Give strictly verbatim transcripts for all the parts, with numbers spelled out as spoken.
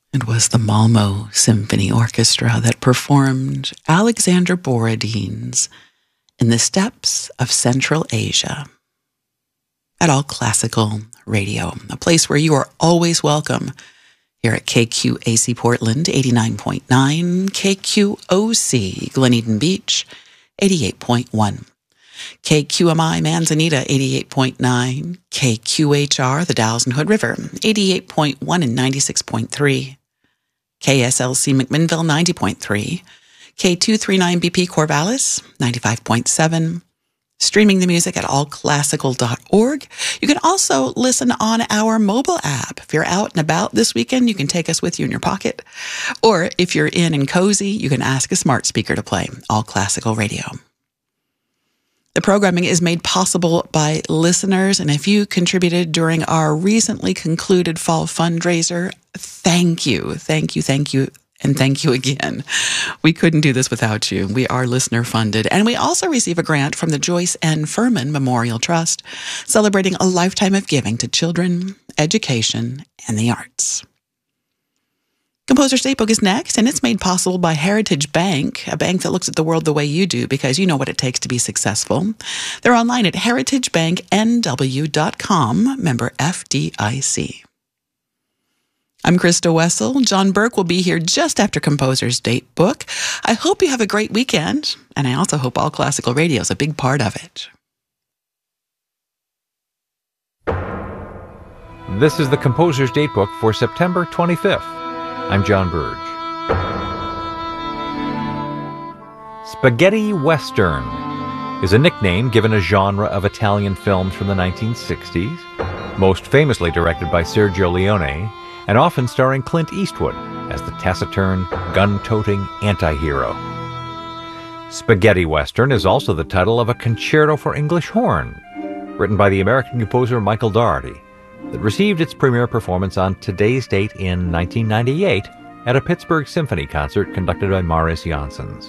It was the Malmo Symphony Orchestra that performed Alexander Borodin's In the Steppes of Central Asia at All Classical Radio, a place where you are always welcome here at K Q A C Portland, eighty-nine point nine, K Q O C Gleneden Beach, eighty-eight point one. K Q M I Manzanita, eighty-eight point nine, K Q H R, the Dalles and Hood River, eighty-eight point one and ninety-six point three, K S L C McMinnville, ninety point three, K two thirty-nine B P Corvallis, ninety-five point seven, streaming the music at all classical dot org. You can also listen on our mobile app. If you're out and about this weekend, you can take us with you in your pocket. Or if you're in and cozy, you can ask a smart speaker to play All Classical Radio. The programming is made possible by listeners, and if you contributed during our recently concluded fall fundraiser, thank you, thank you, thank you, and thank you again. We couldn't do this without you. We are listener funded, and we also receive a grant from the Joyce N. Furman Memorial Trust, celebrating a lifetime of giving to children, education, and the arts. Composer's Datebook is next, and it's made possible by Heritage Bank, a bank that looks at the world the way you do because you know what it takes to be successful. They're online at heritage bank n w dot com, member F D I C. I'm Krista Wessel. John Burke will be here just after Composer's Datebook. I hope you have a great weekend, and I also hope All Classical Radio is a big part of it. This is the Composer's Datebook for September twenty-fifth. I'm John Burge. Spaghetti Western is a nickname given a genre of Italian films from the nineteen sixties, most famously directed by Sergio Leone, and often starring Clint Eastwood as the taciturn, gun-toting anti-hero. Spaghetti Western is also the title of a concerto for English horn, written by the American composer Michael Daugherty, that received its premiere performance on today's date in nineteen ninety-eight at a Pittsburgh Symphony concert conducted by Marius Janssens.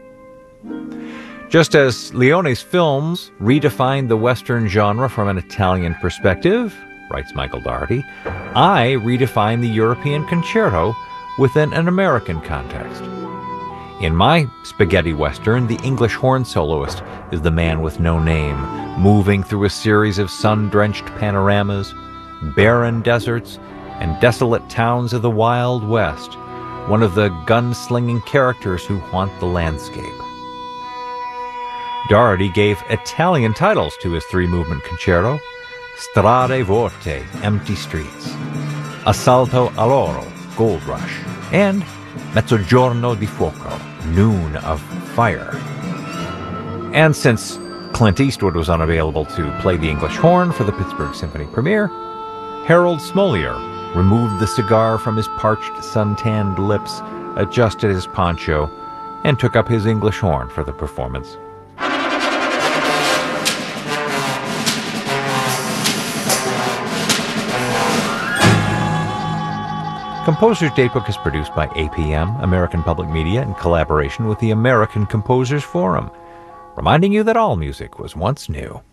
Just as Leone's films redefined the Western genre from an Italian perspective, writes Michael Daugherty, I redefine the European concerto within an American context. In my spaghetti Western, the English horn soloist is the man with no name, moving through a series of sun-drenched panoramas, barren deserts, and desolate towns of the Wild West, one of the gun-slinging characters who haunt the landscape. Daugherty gave Italian titles to his three-movement concerto: Strade Vuote, Empty Streets; Assalto all'Oro, Gold Rush; and Mezzogiorno di Fuoco, Noon of Fire. And since Clint Eastwood was unavailable to play the English horn for the Pittsburgh Symphony premiere, Harold Smolier removed the cigar from his parched, suntanned lips, adjusted his poncho, and took up his English horn for the performance. Composer's Datebook is produced by A P M, American Public Media, in collaboration with the American Composers Forum, reminding you that all music was once new.